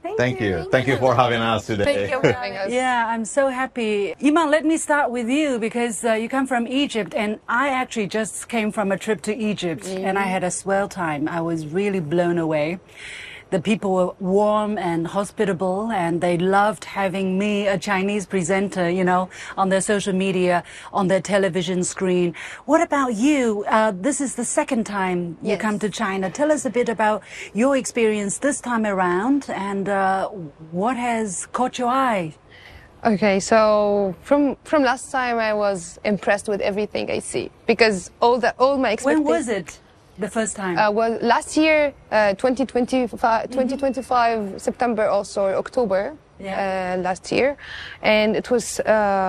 Thank you. Thank you for having us today. Thank you for having us. Yeah, I'm so happy. Iman, let me start with you because you come from Egypt, and I actually just came from a trip to Egypt, and I had a swell time. I was really blown away. The people were warm and hospitable, and they loved having me, a Chinese presenter, you know, on their social media, on their television screen. What about you? This is the second time you come to China. Tell us a bit about your experience this time around, and what has caught your eye? Okay, so from last time I was impressed with everything I see because all my expectations. When was it? The first time? Well, last year, 2025 September also, or October, last year, and it was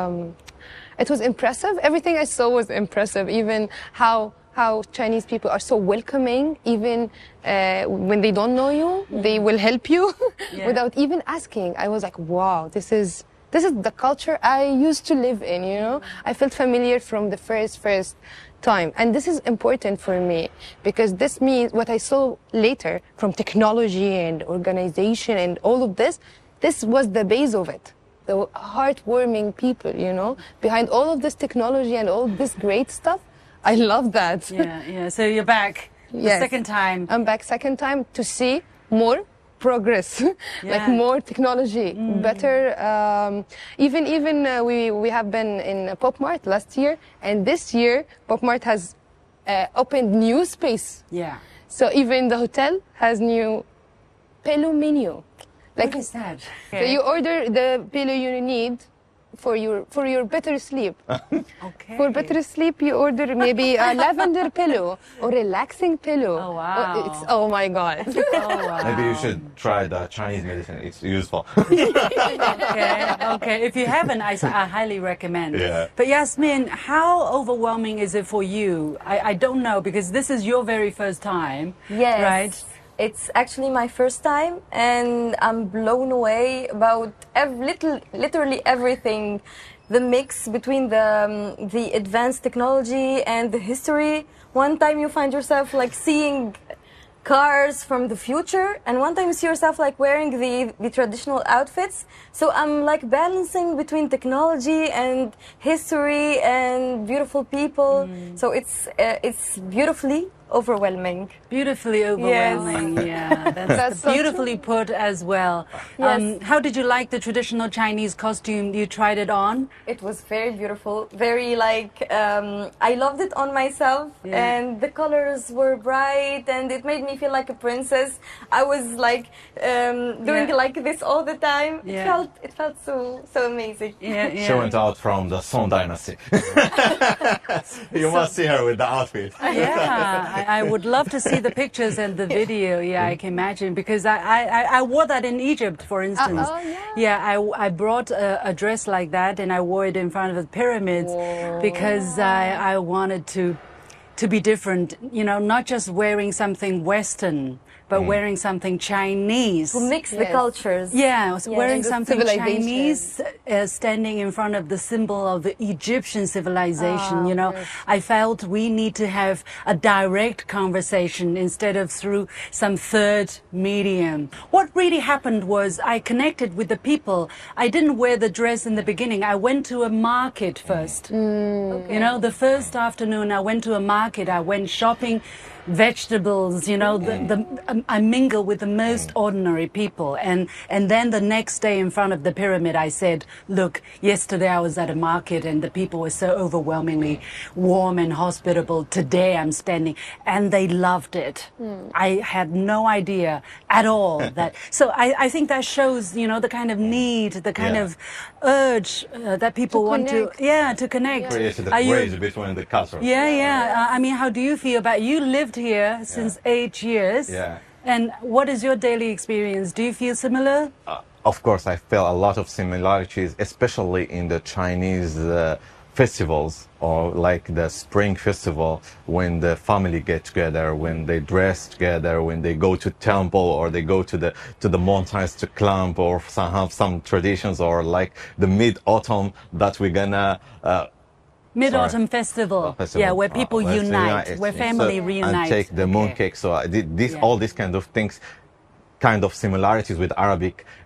impressive. Everything I saw was impressive. Even how Chinese people are so welcoming, even when they don't know you, they will help you without even asking. I was like, wow, this is the culture I used to live in. You know, I felt familiar from the first time, and this is important for me because this means what I saw later from technology and organization and all of this was the base of it, the heartwarming people, you know, behind all of this technology and all this great stuff. I love that. Yeah. So you're back the second time. I'm back second time to see more progress, like more technology, better. Even we have been in Pop Mart last year, and this year Pop Mart has opened new space. Yeah. So even the hotel has new pillow menu. Like, what is that? So you order the pillow you need for your better sleep. Okay. For better sleep, you order maybe a lavender pillow or relaxing pillow. Oh wow! Oh my God! Oh, wow. Maybe you should try the Chinese medicine. It's useful. Okay. If you haven't, I highly recommend. Yeah. But Yasmin, how overwhelming is it for you? I don't know because this is your very first time. Yes. Right. It's actually my first time, and I'm blown away about literally everything. The mix between the advanced technology and the history. One time you find yourself like seeing cars from the future, and one time you see yourself like wearing the traditional outfits. So I'm like balancing between technology and history and beautiful people. So it's beautifully overwhelming. Beautifully overwhelming. Yes. Yeah, that's so beautifully put as well. Yes. How did you like the traditional Chinese costume? You tried it on? It was very beautiful, very like, I loved it on myself, and the colors were bright, and it made me feel like a princess. I was like doing like this all the time. It felt so amazing. She went out from the Song Dynasty. You must see her with the outfit. Yeah, I would love to see the pictures and the video. Yeah, I can imagine because I wore that in Egypt, for instance. I brought a dress like that and I wore it in front of the pyramids because I wanted to be different. You know, not just wearing something Western, but wearing something Chinese. To mix the cultures. Yeah, wearing something civilization. Chinese, standing in front of the symbol of the Egyptian civilization. You know, I felt we need to have a direct conversation instead of through some third medium. What really happened was I connected with the people. I didn't wear the dress in the beginning. I went to a market first. You know, the first afternoon I went to a market. I went shopping. Vegetables, you know, I mingle with the most ordinary people. And then the next day in front of the pyramid, I said, look, yesterday I was at a market and the people were so overwhelmingly warm and hospitable. Today I'm standing, and they loved it. I had no idea at all that. So I think that shows, you know, the kind of need, the kind of urge that people want to connect. Created the bridge between the cultures. I mean, how do you feel about you lived here since 8 years? Yeah. And what is your daily experience? Do you feel similar? Of course, I feel a lot of similarities, especially in the Chinese festivals, or like the Spring Festival, when the family get together, when they dress together, when they go to temple or they go to the mountains to climb, or have some traditions, or like the Mid-Autumn that we're gonna Mid-Autumn Festival. Yeah, where people unite, where family reunite. And take the mooncake. So all these kind of things kind of similarities with Arabic